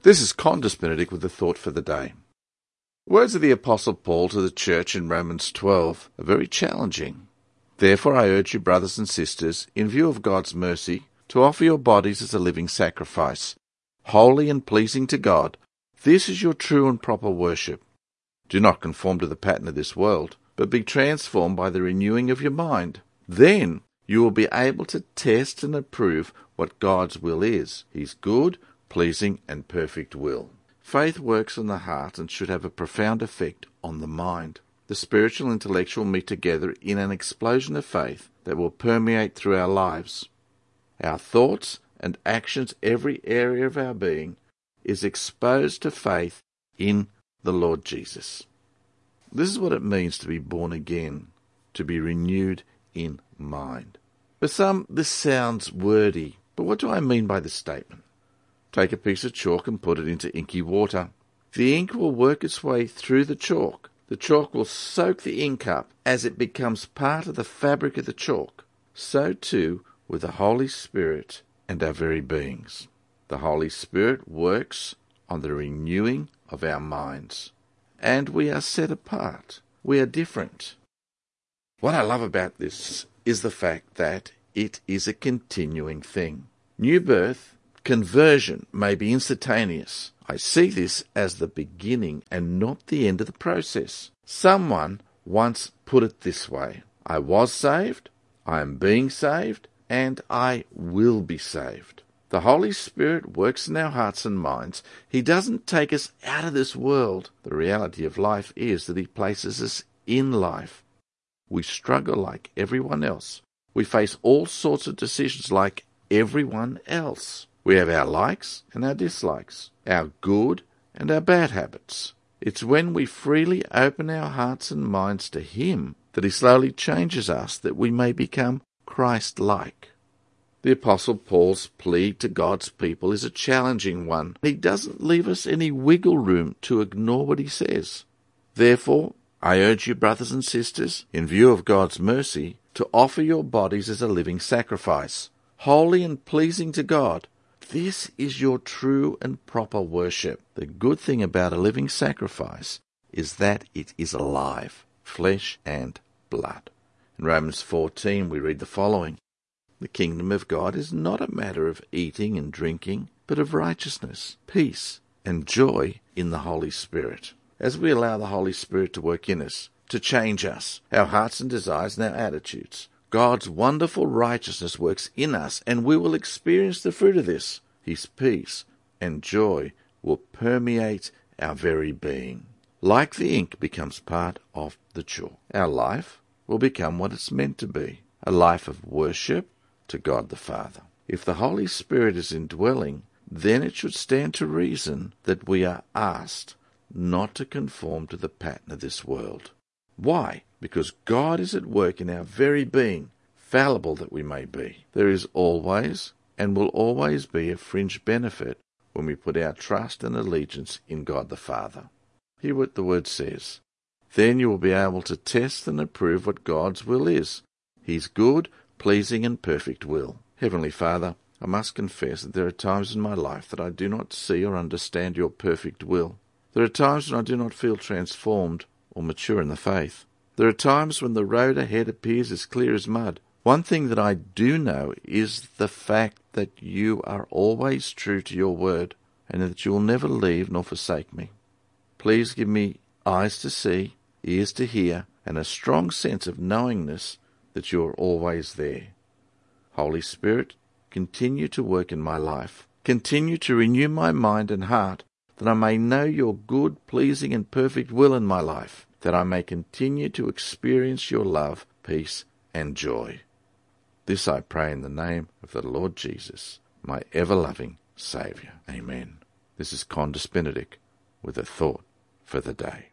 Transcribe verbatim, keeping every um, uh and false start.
This is Condus Benedict with the thought for the day. Words of the Apostle Paul to the church in Romans twelve are very challenging. Therefore I urge you, brothers and sisters, in view of God's mercy, to offer your bodies as a living sacrifice, holy and pleasing to God. This is your true and proper worship. Do not conform to the pattern of this world, but be transformed by the renewing of your mind. Then you will be able to test and approve what God's will is, his good, pleasing and perfect will. Faith works on the heart and should have a profound effect on the mind. The spiritual and intellectual meet together in an explosion of faith that will permeate through our lives. Our thoughts and actions, every area of our being, is exposed to faith in the Lord Jesus. This is what it means to be born again, to be renewed in mind. For some, this sounds wordy, but what do I mean by this statement? Take a piece of chalk and put it into inky water. The ink will work its way through the chalk. The chalk will soak the ink up as it becomes part of the fabric of the chalk. So too with the Holy Spirit and our very beings. The Holy Spirit works on the renewing of our minds. And we are set apart. We are different. What I love about this is the fact that it is a continuing thing. New birth, conversion may be instantaneous. I see this as the beginning and not the end of the process. Someone once put it this way: I was saved, I am being saved, and I will be saved. The Holy Spirit works in our hearts and minds. He doesn't take us out of this world. The reality of life is that he places us in life. We struggle like everyone else. We face all sorts of decisions like everyone else. We have our likes and our dislikes, our good and our bad habits. It's when we freely open our hearts and minds to him that he slowly changes us that we may become Christ-like. The Apostle Paul's plea to God's people is a challenging one. He doesn't leave us any wiggle room to ignore what he says. Therefore, I urge you, brothers and sisters, in view of God's mercy, to offer your bodies as a living sacrifice, holy and pleasing to God. This is your true and proper worship. The good thing about a living sacrifice is that it is alive, flesh and blood. In Romans fourteen we read the following: The kingdom of God is not a matter of eating and drinking, but of righteousness, peace, and joy in the Holy Spirit. As we allow the Holy Spirit to work in us, to change us, our hearts and desires and our attitudes, God's wonderful righteousness works in us, and we will experience the fruit of this. His peace and joy will permeate our very being. Like the ink becomes part of the chalk, our life will become what it's meant to be, a life of worship to God the Father. If the Holy Spirit is indwelling, then it should stand to reason that we are asked not to conform to the pattern of this world. Why? Because God is at work in our very being, fallible that we may be. There is always and will always be a fringe benefit when we put our trust and allegiance in God the Father. Hear what the word says. Then you will be able to test and approve what God's will is, his good, pleasing and perfect will. Heavenly Father, I must confess that there are times in my life that I do not see or understand your perfect will. There are times when I do not feel transformed or mature in the faith. There are times when the road ahead appears as clear as mud. One thing that I do know is the fact that you are always true to your word, and that you will never leave nor forsake me. Please give me eyes to see, ears to hear, and a strong sense of knowingness that you are always there. Holy Spirit, continue to work in my life. Continue to renew my mind and heart, that I may know your good, pleasing, and perfect will in my life, that I may continue to experience your love, peace, and joy. This I pray in the name of the Lord Jesus, my ever-loving Saviour. Amen. This is Condus Benedict with a thought for the day.